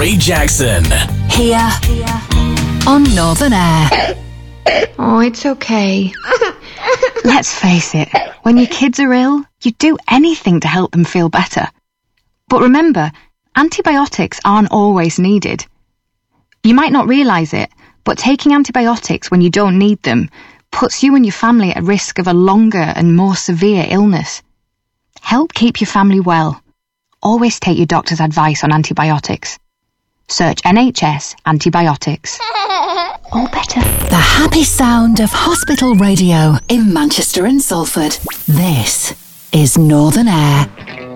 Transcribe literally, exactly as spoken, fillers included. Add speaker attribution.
Speaker 1: Kerry Jackson.
Speaker 2: Here on Northern Air.
Speaker 3: Oh, it's okay.
Speaker 4: Let's face it, when your kids are ill, you do anything to help them feel better. But remember, antibiotics aren't always needed. You might not realise it, but taking antibiotics when you don't need them puts you and your family at risk of a longer and more severe illness. Help keep your family well. Always take your doctor's advice on antibiotics. Search N H S antibiotics. All better.
Speaker 2: The happy sound of hospital radio in Manchester and Salford. This is Northern Air.